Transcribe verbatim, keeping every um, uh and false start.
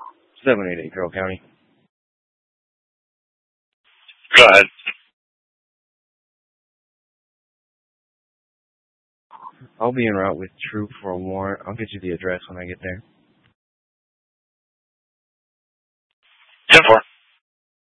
seven eight eight, Carroll County. Go ahead. I'll be en route with troop for a warrant. I'll get you the address when I get there. ten four.